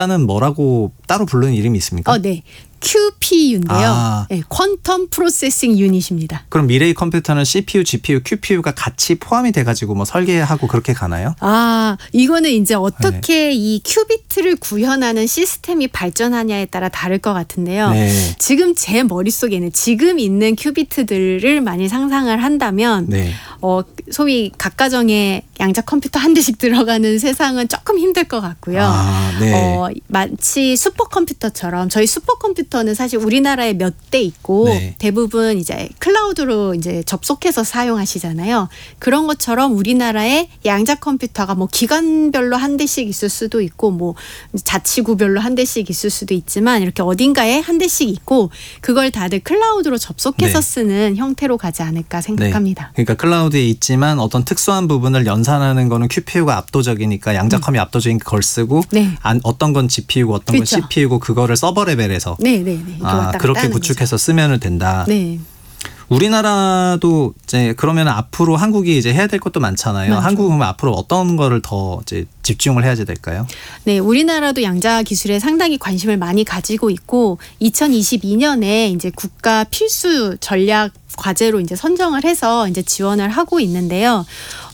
는 뭐라고 따로 부르는 이름이 있습니까? 네. QPU인데요. 네, 퀀텀 프로세싱 유닛입니다. 그럼 미래의 컴퓨터는 CPU, GPU, QPU가 같이 포함이 돼가지고 뭐 설계하고 그렇게 가나요? 이거는 이제 어떻게 이 큐비트를 구현하는 시스템이 발전하냐에 따라 다를 것 같은데요. 네. 지금 제 머릿속에는 지금 있는 큐비트들을 많이 상상을 한다면 네. 소위 각 가정에 양자 컴퓨터 한 대씩 들어가는 세상은 조금 힘들 것 같고요. 네. 마치 슈퍼컴퓨터처럼 저희 슈퍼컴퓨터는 사실 우리나라에 몇 대 있고 네. 대부분 이제 클라우드로 이제 접속해서 사용하시잖아요. 그런 것처럼 우리나라에 양자 컴퓨터가 뭐 기관별로 한 대씩 있을 수도 있고 뭐 자치구별로 한 대씩 있을 수도 있지만 이렇게 어딘가에 한 대씩 있고 그걸 다들 클라우드로 접속해서 네. 쓰는 형태로 가지 않을까 생각합니다. 네. 그러니까 클라우드에 있지만 어떤 특수한 부분을 연산하는 거는 QPU가 압도적이니까 양자컴이 압도적이니까 그걸 쓰고 네. 어떤 건 GPU고 어떤 그렇죠. 건 CPU고 그거를 서버 레벨에서 그렇게 구축해서 쓰면 된다. 네. 우리나라도 이제 그러면 앞으로 한국이 이제 해야 될 것도 많잖아요. 많죠. 한국은 앞으로 어떤 거를 더 이제 집중을 해야 될까요? 네, 우리나라도 양자 기술에 상당히 관심을 많이 가지고 있고 2022년에 이제 국가 필수 전략 과제로 이제 선정을 해서 이제 지원을 하고 있는데요.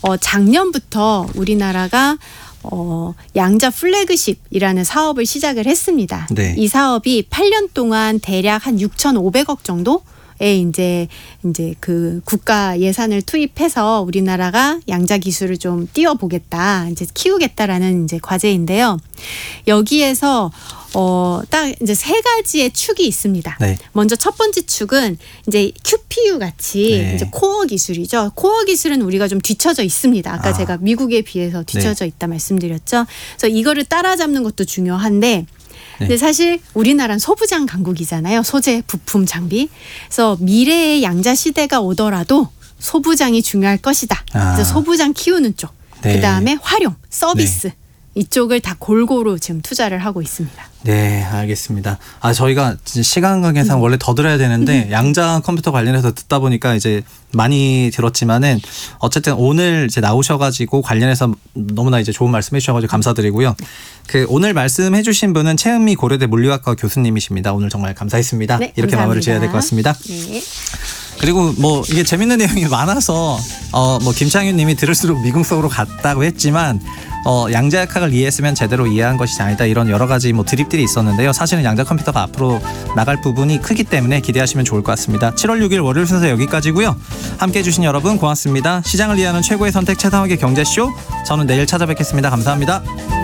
작년부터 우리나라가 양자 플래그십이라는 사업을 시작을 했습니다. 네. 이 사업이 8년 동안 대략 한 6,500억 정도 이제 그 국가 예산을 투입해서 우리나라가 양자 기술을 좀 띄워보겠다, 이제 키우겠다라는 이제 과제인데요. 여기에서 딱 이제 세 가지의 축이 있습니다. 네. 먼저 첫 번째 축은 이제 QPU 같이 네. 이제 코어 기술이죠. 코어 기술은 우리가 좀 뒤처져 있습니다. 아까 제가 미국에 비해서 뒤처져 있다 말씀드렸죠. 그래서 이거를 따라잡는 것도 중요한데. 근데 사실 우리나라는 소부장 강국이잖아요. 소재, 부품, 장비. 그래서 미래의 양자 시대가 오더라도 소부장이 중요할 것이다. 그래서 소부장 키우는 쪽. 네. 그다음에 활용, 서비스. 이쪽을 다 골고루 지금 투자를 하고 있습니다. 네, 알겠습니다. 저희가 시간 관계상 원래 더 들어야 되는데 양자 컴퓨터 관련해서 듣다 보니까 이제 많이 들었지만은 어쨌든 오늘 이제 나오셔가지고 관련해서 너무나 이제 좋은 말씀해 주셔가지고 감사드리고요. 오늘 말씀해 주신 분은 최은미 고려대 물리학과 교수님이십니다. 오늘 정말 감사했습니다. 네, 이렇게 감사합니다. 마무리를 지어야 될 것 같습니다. 네. 그리고 뭐 이게 재밌는 내용이 많아서 뭐 김창윤 님이 들을수록 미궁 속으로 갔다고 했지만 양자역학을 이해했으면 제대로 이해한 것이 아니다, 이런 여러 가지 뭐 드립들이 있었는데요. 사실은 양자 컴퓨터가 앞으로 나갈 부분이 크기 때문에 기대하시면 좋을 것 같습니다. 7월 6일 월요일 순서 여기까지고요. 함께해 주신 여러분 고맙습니다. 시장을 이해하는 최고의 선택 최상욱의 경제쇼, 저는 내일 찾아뵙겠습니다. 감사합니다.